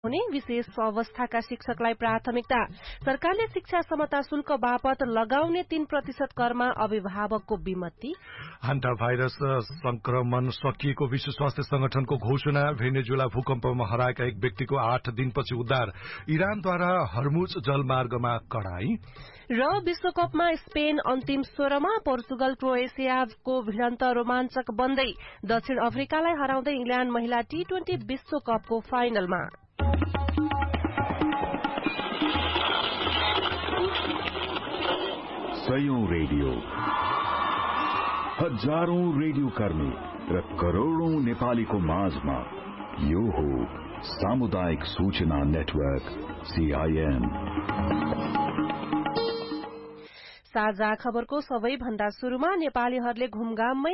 हुने विशेष अवस्थाका शिक्षकलाई प्राथमिकता सरकारले शिक्षा समता शुल्क बापत लगाउने 3% करमा अभिभावकको विमति हान्टा भाइरस संक्रमण सकिएको विश्व स्वास्थ्य संगठनको घोषणा भेनेजुला भूकम्पमा हराएका एक व्यक्तिको 8 दिनपछि उद्धार इरानद्वारा हर्मुज जलमार्गमा कडाई र विश्वकपमा स्पेन अन्तिम 16मा पोर्चुगल क्रोएसियाको भिडन्त रोमाञ्चक बन्दै दक्षिण अफ्रिकालाई हराउँदै इङ्ल्याण्ड महिला T20 विश्वकपको फाइनलमा सयौं रेडियो हजारौं रेडियो कर्मी र करोड़ौं नेपालीको माझमा यो हो सामुदायिक सूचना नेटवर्क CIN। साझा खबरको सबैभन्दा शुरूमा नेपालीहरूले घुमघाममै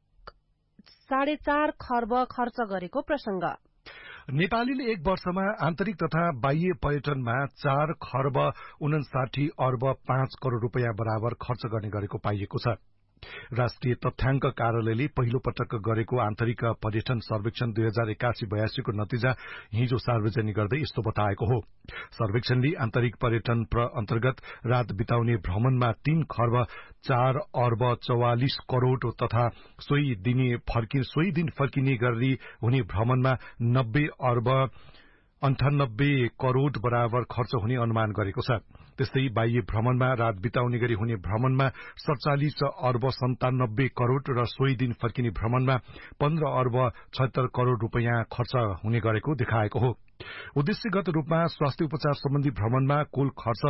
4.5 खर्ब खर्च गरेको प्रसंग। नेपालीले एक वर्षमा आन्तरिक तथा बाह्य पर्यटनमा 4 खर्ब 59 अर्ब 5 करोड़ रूपियाँ बराबर खर्च गर्ने गरेको पाइएको छ। राष्ट्रिय तथ्याङ्क कार्यालयले पहिलो पटक गरेको आन्तरिक पर्यटन सर्वेक्षण 2081-82 को नतिजा हिजो सार्वजनिक गर्दै यस्तो बताएको हो। सर्वेक्षणले आन्तरिक पर्यटन अन्तर्गत रात बिताउने भ्रमणमा 3 खर्ब 4 अर्ब 44 करोड़ तथा सोही दिन फर्किने गरी हुने भ्रमणमा 90 अर्ब 98 करोड़ बराबर खर्च हुने अनुमान गरेको छ। त्यस्तै बाह्य भ्रमणमा रात बिताउने गरी हुने भ्रमणमा 47 अर्ब 97 करोड़ र सोही दिन फर्किने भ्रमणमा 15 अर्ब 76 करोड़ रूपियाँ खर्च हुने गरेको देखाएको हो। उद्देश्यगत रूपमा स्वास्थ्य उपचार सम्बन्धी भ्रमणमा कुल खर्च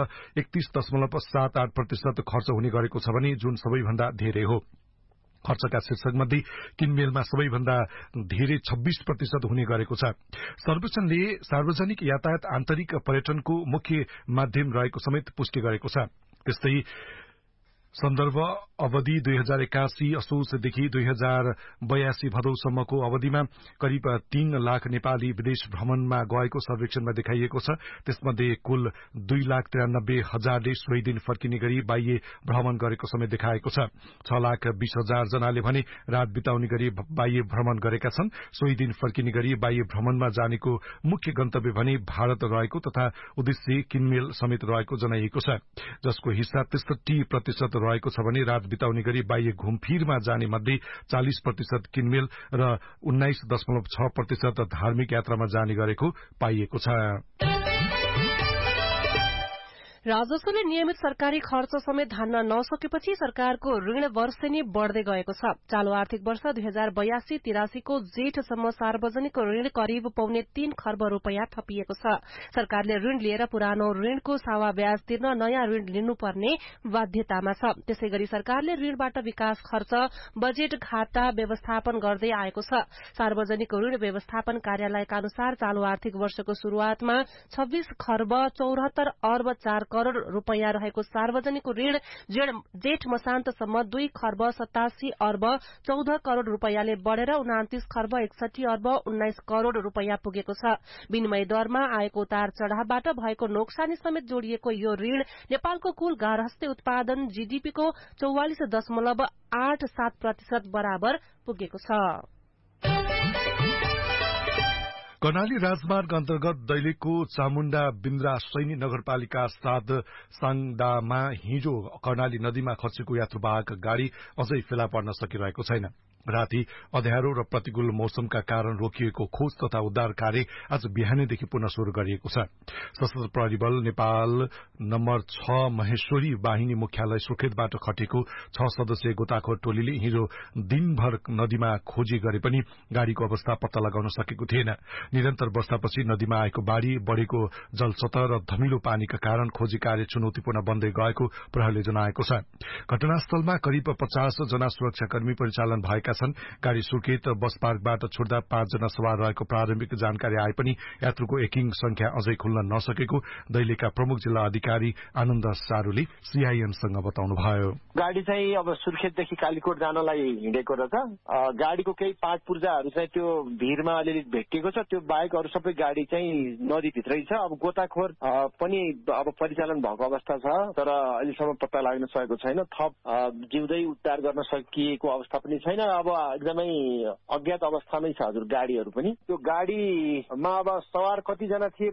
31.78% खर्च हुने गरेको छ भने जुन सबैभन्दा धेरै हो। खर्चका शीर्षकमध्ये किनमेलमा सबैभन्दा धेरै 26% हुने गरेको छ। सर्वेक्षणले सार्वजनिक यातायात आन्तरिक पर्यटनको मुख्य माध्यम रहेको समेत पुष्टि गरेको छ। त्यस्तै सन्दर्भ अवधि 2081 असोजदेखि 2082 भदौसम्मको अवधिमा करिब 3 लाख नेपाली विदेश भ्रमणमा गएको सर्वेक्षणमा देखाइएको छ। त्यसमध्ये कुल 2,93,000ले सोही दिन फर्किने गरी बाह्य भ्रमण गरेको समेत देखाएको छ। 6,20,000 जनाले भने रात बिताउने गरी बाह्य भ्रमण गरेका छन्। सोही दिन फर्किने गरी बाह्य भ्रमणमा जानेको मुख्य गन्तव्य भने भारत रहेको तथा उद्देश्य किनमेल समेत रहेको जनाइएको छ, जसको हिस्सा 63% रहेको छ भने रात बिताउने गरी बाह्य घुमफिरमा जाने मध्ये 40% किनमेल र 19.6% धार्मिक यात्रामा जाने गरेको पाइएको छ। राजस्वले नियमित सरकारी खर्च समेत धान्न नसकेपछि सरकारको ऋण वर्षेनी बढ़दै गएको छ। चालू आर्थिक वर्ष 2082-83 को जेठसम्म सार्वजनिक ऋण करिब 3.25 खर्ब रूपियाँ थपिएको छ। सरकारले ऋण लिएर पुरानो ऋणको सावा ब्याज तिर्न नयाँ ऋण लिनुपर्ने बाध्यतामा छ। त्यसैगरी सरकारले ऋणबाट विकास खर्च बजेट घाटा व्यवस्थापन गर्दै आएको छ। सार्वजनिक ऋण व्यवस्थापन कार्यालयका अनुसार चालू आर्थिक वर्षको शुरूआतमा 26 खर्ब 74 अर्ब 4 करोड़ रूपियाँ रहेको सार्वजनिक ऋण जेठ मसान्तसम्म 2 खर्ब 87 अर्ब 14 करोड़ रूपियाँले बढ़ेर 29 खर्ब 61 अर्ब 19 करोड़ रूपियाँ पुगेको छ। विनिमय दरमा आएको उतार चढ़ावबाट भएको नोक्सानी समेत जोडिएको यो ऋण नेपालको कुल गार्हस्थ्य उत्पादन GDP को 44.87% बराबर पुगेको छ। कर्णाली राजमार्ग अन्तर्गत दैलेखको चामुण्डा बिन्द्रा सैनी नगरपालिका 7 साङदामा हिजो कर्णाली नदीमा खसेको यात्रुवाहक गाड़ी अझै फेला पर्न सकिरहेको छैन। राति अँध्यारो र प्रतिकूल मौसमका कारण रोकिएको खोज तथा उद्धार कार्य आज बिहानैदेखि पुनः शुरू गरिएको छ। सशस्त्र प्रहरी बल नेपाल नम्बर 6 महेश्वरी वाहिनी मुख्यालय सुर्खेतबाट खटेको 6 सदस्यीय गोताखोर टोलीले हिजो दिनभर नदीमा खोजी गरे पनि गाड़ीको अवस्था पत्ता लगाउन सकेको थिएन। निरन्तर वर्षापछि नदीमा आएको बाढ़ी बढ़ेको जलसतह र धमिलो पानीका कारण खोजी कार्य चुनौतीपूर्ण बन्दै गएको प्रहरीले जनाएको छ। घटनास्थलमा करिब 50 जना सुरक्षाकर्मी परिचालन भएका छन्। गाड़ी सुर्खेत बस पार्कबाट छुट्दा 5 जना सवार रहेको प्रारम्भिक जानकारी आए पनि यात्रुको एकिङ संख्या अझै खुल्न नसकेको दैलेखका प्रमुख जिल्ला अधिकारी आनन्द सारूले CIN-सँग बताउनुभयो। गाड़ी चाहिँ अब सुर्खेतदेखि कालीकोट जानलाई हिँडेको रहेछ। गाड़ीको केही पार्ट पूर्जाहरू चाहिँ त्यो भीरमा अलिअलि भेटिएको छ। त्यो बाहेक अरू सबै गाड़ी चाहिँ नदीभित्रै छ। अब गोताखोर पनि अब परिचालन भएको अवस्था छ, तर अहिलेसम्म पत्ता लाग्न सकेको छैन। थप जिउँदै उद्धार गर्न सकिएको अवस्था पनि छैन। अब एकदमै अज्ञात अवस्थामै छ हजुर गाडीहरू पनि। त्यो गाडीमा अब सवार कतिजना थिए